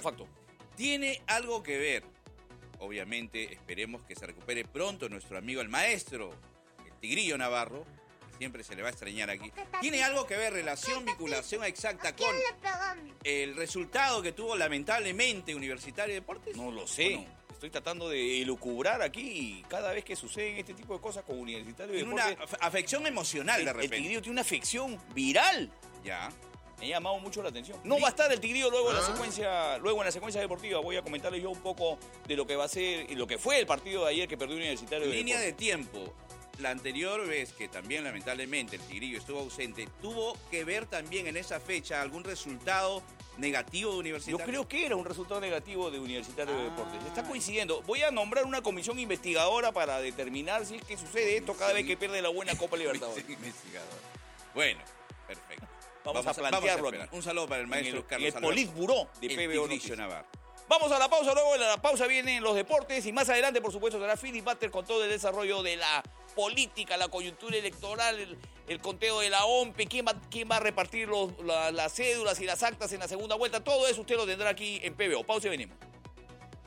facto. Tiene algo que ver. Obviamente, esperemos que se recupere pronto nuestro amigo el maestro, el Tigrillo Navarro, que siempre se le va a extrañar aquí. ¿Tiene algo que ver, relación, vinculación exacta con el resultado que tuvo lamentablemente Universitario de Deportes? No lo sé. Estoy tratando de elucubrar aquí cada vez que suceden este tipo de cosas con Universitario de Tiene Deportes. una afección emocional de El repente. Tigrillo tiene una afección viral. Ya. Me ha llamado mucho la atención. No va a estar el Tigrillo luego en la secuencia deportiva. Voy a comentarles yo un poco de lo que va a ser y lo que fue el partido de ayer que perdió Universitario de Línea Deportes. de tiempo. La anterior vez que también lamentablemente el Tigrillo estuvo ausente, ¿tuvo que ver también en esa fecha algún resultado negativo de Yo Universitario? creo que era un resultado negativo de Universitario de Deportes. Está coincidiendo. Voy a nombrar una comisión investigadora para determinar si es que sucede esto cada vez que pierde la buena Copa Libertadores. Investigador. Bueno, perfecto. Vamos a plantearlo esperar. aquí. Un saludo para el maestro Carlos el Alberto. Politburó de El PBO Tigrillo Noticias. Navarro. Vamos a la pausa, luego de la pausa vienen los deportes y más adelante, por supuesto, estará Philip Butter con todo el desarrollo de la política, la coyuntura electoral, el conteo de la OMPE, quién va a repartir las cédulas y las actas en la segunda vuelta. Todo eso usted lo tendrá aquí en PBO. Pausa y venimos.